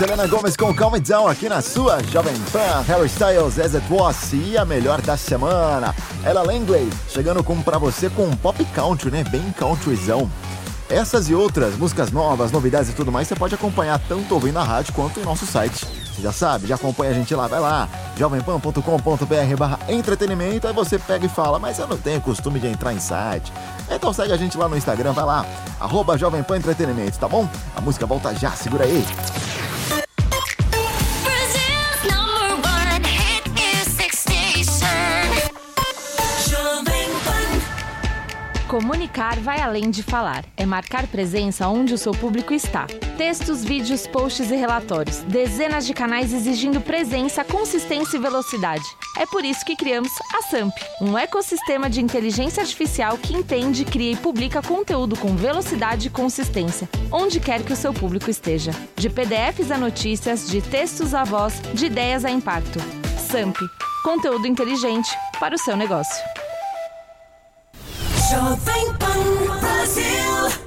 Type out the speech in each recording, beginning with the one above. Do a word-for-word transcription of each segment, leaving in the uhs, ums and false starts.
Selena Gomez com Calm It Down aqui na sua Jovem Pan. Harry Styles, As It Was, e a melhor da semana, Ella Langley, chegando com, pra você com um pop country, né? Bem countryzão. Essas e outras músicas novas, novidades e tudo mais, você pode acompanhar tanto ouvindo na rádio quanto no nosso site. Você já sabe, já acompanha a gente lá, vai lá, jovempan ponto com ponto br barra entretenimento, aí você pega e fala, mas eu não tenho costume de entrar em site. Então segue a gente lá no Instagram, vai lá, arroba Jovem Pan Entretenimento, tá bom? A música volta já, segura aí. Comunicar vai além de falar. É marcar presença onde o seu público está. Textos, vídeos, posts e relatórios. Dezenas de canais exigindo presença, consistência e velocidade. É por isso que criamos a Samp, um ecossistema de inteligência artificial que entende, cria e publica conteúdo com velocidade e consistência, onde quer que o seu público esteja. De P D Fs a notícias, de textos a voz, de ideias a impacto. Samp, conteúdo inteligente para o seu negócio. Jovem Pan Brasil.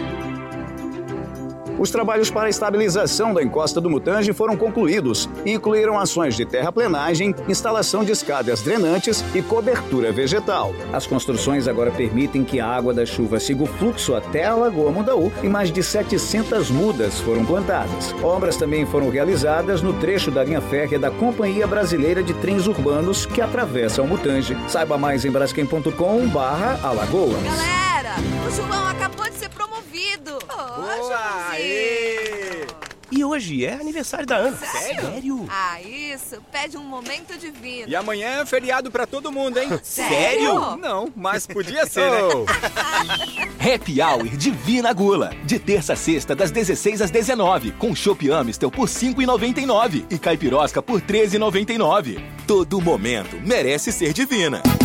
Os trabalhos para a estabilização da encosta do Mutange foram concluídos e incluíram ações de terraplenagem, instalação de escadas drenantes e cobertura vegetal. As construções agora permitem que a água da chuva siga o fluxo até a Lagoa Mundaú e mais de setecentas mudas foram plantadas. Obras também foram realizadas no trecho da linha férrea da Companhia Brasileira de Trens Urbanos que atravessa o Mutange. Saiba mais em braskem ponto com barra Alagoas. Galera, o João acabou de ser promovido. Boa! Aê! E hoje é aniversário da Ana. Sério? Sério? Ah, isso. Pede um momento divino. E amanhã é feriado pra todo mundo, hein? Sério? Não, mas podia ser, né? Happy Hour Divina Gula. De terça a sexta, das dezesseis às dezenove. Com Chopp Amistel por cinco reais e noventa e nove centavos. E Caipirosca por treze reais e noventa e nove centavos. Todo momento merece ser divina.